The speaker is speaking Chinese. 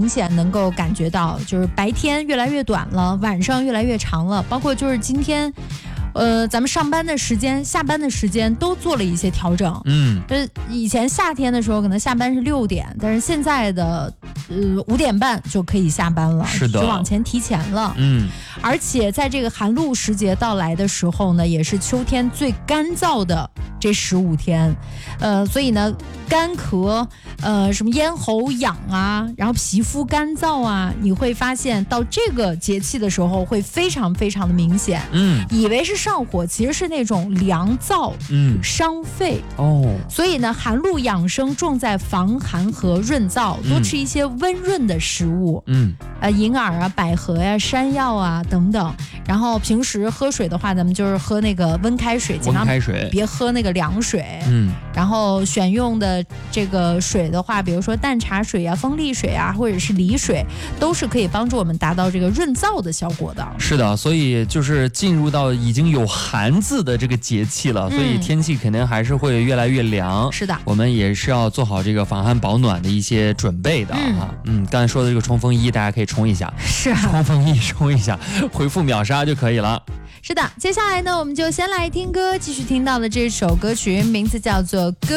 明显能够感觉到，就是白天越来越短了，晚上越来越长了，包括就是今天。咱们上班的时间、下班的时间都做了一些调整。以前夏天的时候可能下班是6点，但是现在的5点半就可以下班了， 是的， 就往前提前了。而且在这个寒露时节到来的时候呢，也是秋天最干燥的这15天，所以呢，干咳，什么咽喉痒啊，然后皮肤干燥啊，你会发现到这个节气的时候会非常非常的明显。以为是上火，其实是那种凉燥，伤肺。所以呢，寒露养生重在防寒和润燥，多吃一些温润的食物。银耳啊、百合呀、山药啊等等。然后平时喝水的话，咱们就是喝那个温开水，尽量别喝那个凉水。然后选用的这个水的话，比如说淡茶水啊、蜂蜜水啊，或者是梨水，都是可以帮助我们达到这个润燥的效果的。 是的，所以就是进入到已经有寒字的这个节气了，所以天气肯定还是会越来越凉。 是的， 我们也是要做好这个防寒保暖的一些准备的啊。刚才说的这个冲锋衣，大家可以冲一下。 是啊， 冲锋衣冲一下，回复秒杀就可以了。 是的，接下来呢，我们就先来听歌，继续听到的这首歌曲名字叫做《歌》。